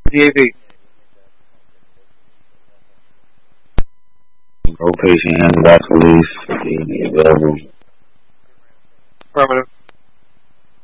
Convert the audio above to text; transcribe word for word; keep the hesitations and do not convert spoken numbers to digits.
D A B. No patient ambulance police available. Affirmative.